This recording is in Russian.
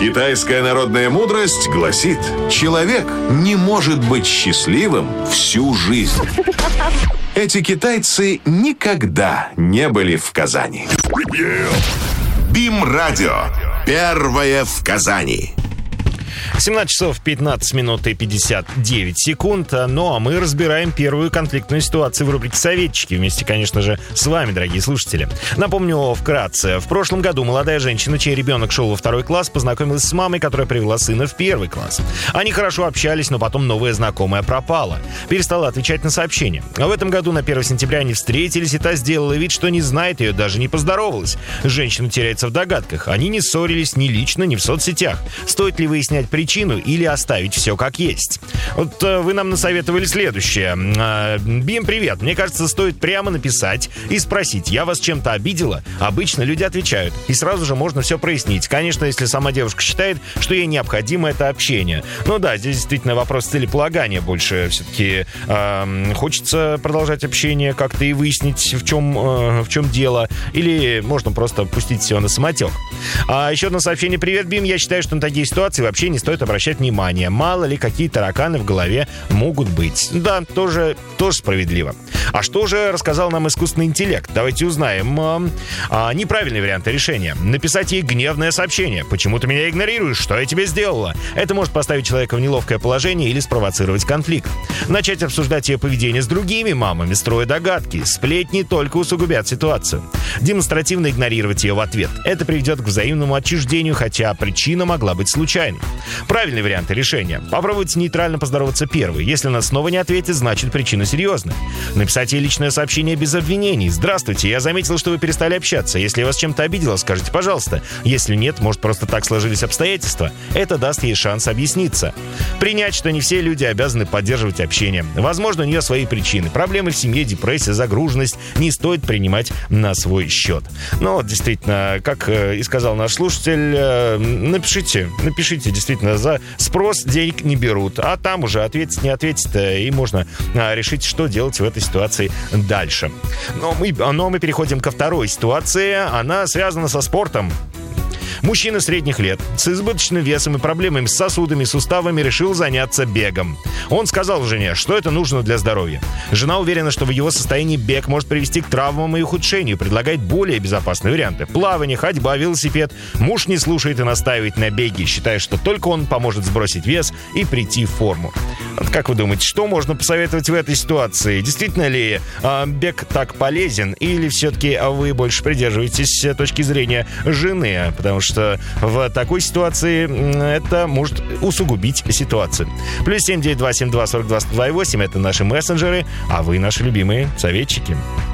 Китайская народная мудрость гласит: человек не может быть счастливым всю жизнь. Эти китайцы никогда не были в Казани. БИМ-радио. Первое в Казани. 17 часов 15 минут и 59 секунд. Ну, а мы разбираем первую конфликтную ситуацию в рубрике «Советчики». Вместе, конечно же, с вами, дорогие слушатели. Напомню вкратце. В прошлом году молодая женщина, чей ребенок шел во 2 класс, познакомилась с мамой, которая привела сына в 1 класс. Они хорошо общались, но потом новая знакомая пропала. Перестала отвечать на сообщения. А в этом году на 1 сентября они встретились, и та сделала вид, что не знает ее, даже не поздоровалась. Женщина теряется в догадках. Они не ссорились ни лично, ни в соцсетях. Стоит ли выяснять причину или оставить все как есть? Вот вы нам насоветовали следующее. Бим, привет. Мне кажется, стоит прямо написать и спросить: я вас чем-то обидела? Обычно люди отвечают, и сразу же можно все прояснить. Конечно, если сама девушка считает, что ей необходимо это общение. Ну да, здесь действительно вопрос целеполагания больше. Все-таки хочется продолжать общение как-то и выяснить, в чем дело. Или можно просто пустить все на самотек. А еще одно сообщение. Привет, Бим. Я считаю, что на такие ситуации вообще не стоит обращать внимание. Мало ли, какие тараканы в голове могут быть. Да, тоже справедливо. А что же рассказал нам искусственный интеллект? Давайте узнаем. Неправильные варианты решения. Написать ей гневное сообщение. Почему ты меня игнорируешь? Что я тебе сделала? Это может поставить человека в неловкое положение или спровоцировать конфликт. Начать обсуждать ее поведение с другими мамами, строя догадки. Сплетни только усугубят ситуацию. Демонстративно игнорировать ее в ответ. Это приведет к взаимному отчуждению, хотя причина могла быть случайной. Правильные варианты решения. Попробуйте нейтрально поздороваться первой. Если она снова не ответит, значит причина серьезная. Написать ей личное сообщение без обвинений. Здравствуйте, я заметил, что вы перестали общаться. Если я вас чем-то обидела, скажите, пожалуйста. Если нет, может, просто так сложились обстоятельства. Это даст ей шанс объясниться. Принять, что не все люди обязаны поддерживать общение. Возможно, у нее свои причины. Проблемы в семье, депрессия, загруженность. Не стоит принимать на свой счет. Но вот, действительно, как и сказал наш слушатель, напишите, действительно, за спрос денег не берут. А там уже ответить, не ответить, и можно решить, что делать в этой ситуации дальше. Но мы переходим ко второй ситуации. Она связана со спортом. Мужчина средних лет с избыточным весом и проблемами с сосудами и суставами решил заняться бегом. Он сказал жене, что это нужно для здоровья. Жена уверена, что в его состоянии бег может привести к травмам и ухудшению, предлагает более безопасные варианты. Плавание, ходьба, велосипед. Муж не слушает и настаивает на беге, считая, что только он поможет сбросить вес и прийти в форму. Вот как вы думаете, что можно посоветовать в этой ситуации? Действительно ли бег так полезен, или все-таки вы больше придерживаетесь точки зрения жены? Потому что в такой ситуации это может усугубить ситуацию. +7 9 2 7 2 42 102 8 — это наши мессенджеры, а вы наши любимые советчики.